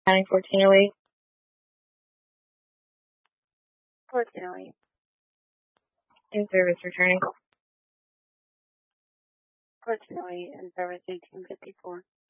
County 1408. 1408. In service returning. 1408 in service 1854.